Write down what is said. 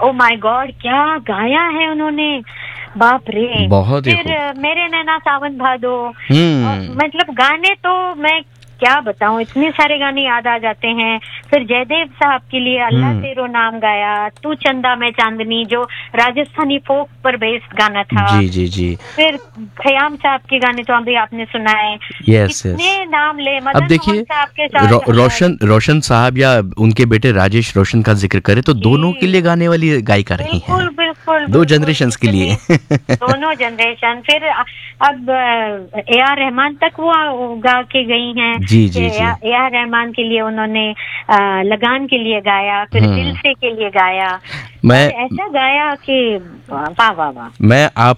Oh my God, क्या गाया है उन्होंने, बाप रे। बहुत ही फिर मेरे नैना सावन भादो, हम्म। मतलब गाने तो मैं क्या बताऊं, इतने सारे गाने याद आ जाते हैं। फिर जयदेव साहब के लिए अल्लाह तेरो नाम गाया, तू चंदा मैं चांदनी, जो राजस्थानी फोक पर बेस्ड गाना था। जी जी जी। फिर खयाम साहब के गाने तो अभी आपने सुना है। यस कितने यस। नाम ले, अब मदन मोहन देखिए साहब के साथ रोशन साहब या उनके बेटे राजेश रोशन का जिक्र करें तो दोनों के जी, लिए गाने वाली गायिका रही हैं, बिल्कुल बिल्कुल दो बिल्कुल, जनरेशन्स के लिए। कितनी दोनों जनरेशन। फिर अब ए आर रहमान तक वो गा के गई हैं जी कि जी जी। ए आर रहमान के लिए उन्होंने लगान के लिए गाया, फिर दिल से के लिए गाया, मैं और ऐसा गाया कि वाह वाह वाह। मैं आप